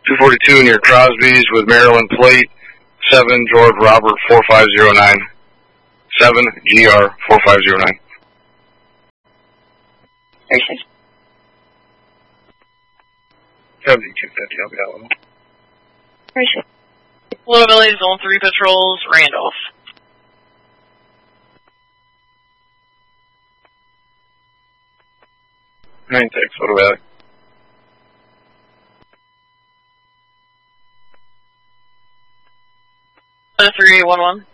242 near Crosby's with Maryland plate 7 George Robert 4509. 7 GR 4509. Appreciate it. 7250, I'll be that one. Appreciate it. Louisville Zone 3 patrols, Randolph. Nine six, what about it? Three 1-1.